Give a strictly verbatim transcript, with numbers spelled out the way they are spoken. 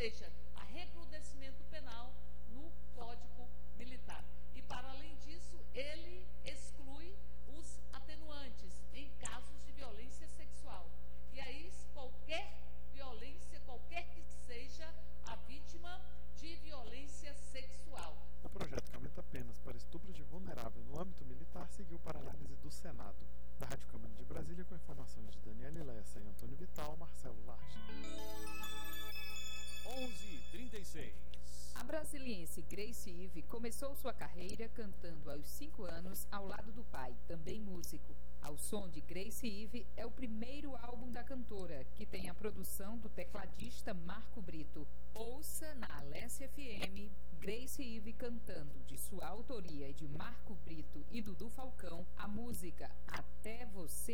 seja, a recrudescimento penal no Código Militar. E, para além disso, ele exclui os atenuantes em casos de violência sexual. E aí, qualquer violência, qualquer que seja a vítima de violência sexual. O projeto que aumenta penas para estupro de vulnerável no âmbito militar seguiu para análise do Senado. Da Rádio Câmara de Brasília, com informações de Daniela Lessa e Antônio Vital, Marcelo Larche. onze e trinta e seis. A brasiliense Grace Ive começou sua carreira cantando aos cinco anos ao lado do pai, também músico. Ao Som de Grace Ive é o primeiro álbum da cantora, que tem a produção do tecladista Marco Brito. Ouça na Alessia F M Grace Ive cantando, de sua autoria e de Marco Brito e Dudu Falcão, a música Até Você